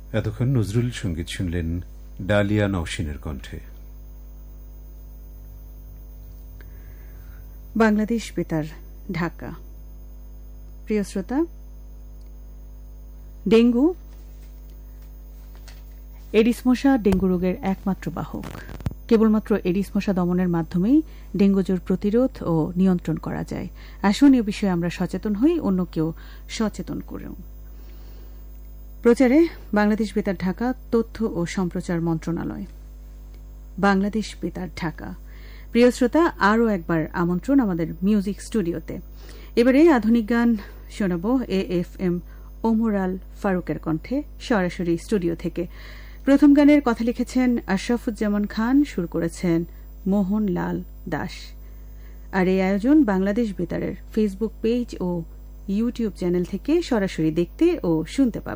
এতক্ষণ নজরুল সঙ্গীত শুনলেন ডালিয়া নওশিনের কণ্ঠে। বাংলাদেশ বেতার, ঢাকা। প্রিয় শ্রোতা, ডেঙ্গু, এডিস মশা ডেঙ্গু রোগের একমাত্র বাহক। কেবলমাত্র এডিস মশা দমনের মাধ্যমেই ডেঙ্গু জ্বর প্রতিরোধ ও নিয়ন্ত্রণ করা যায়। আসুন এ বিষয়ে আমরা সচেতন হই, অন্যকেও সচেতন করুন। প্রচারে বাংলাদেশ বেতার ঢাকা, তথ্য ও সম্প্রচার মন্ত্রণালয়। বাংলাদেশ বেতার ঢাকা। প্রিয় শ্রোতা, আরও একবার আমন্ত্রণ আমাদের মিউজিক স্টুডিওতে। এবারে আধুনিক গান শোনাব AFM ওমর ফারুকের কণ্ঠে, সরাসরি স্টুডিও থেকে। প্রথম গানের কথা লিখেছেন আশরাফুজ্জামান খান, সুর করেছেন মোহনলাল দাস। আর এই আয়োজন বাংলাদেশ বেতারের ফেসবুক পেজ ও ইউটিউব চ্যানেল থেকে সরাসরি দেখতে ও শুনতে পাবেন।